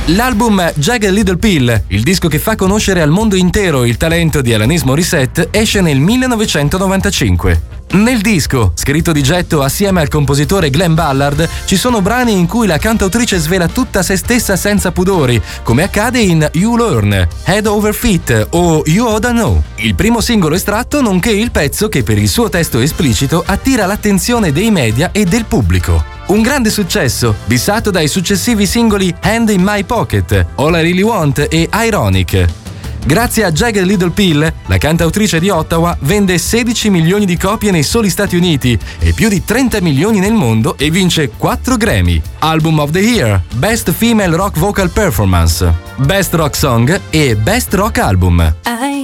L'album Jagged Little Pill, il disco che fa conoscere al mondo intero il talento di Alanis Morissette, esce nel 1995. Nel disco, scritto di getto assieme al compositore Glenn Ballard, ci sono brani in cui la cantautrice svela tutta se stessa senza pudori, come accade in You Learn, Head Over Feet o You Oughta Know, il primo singolo estratto nonché il pezzo che per il suo testo esplicito attira l'attenzione dei media e del pubblico. Un grande successo, bissato dai successivi singoli Hand in My Pocket, All I Really Want e Ironic. Grazie a Jagged Little Pill, la cantautrice di Ottawa vende 16 milioni di copie nei soli Stati Uniti e più di 30 milioni nel mondo e vince 4 Grammy, Album of the Year, Best Female Rock Vocal Performance, Best Rock Song e Best Rock Album.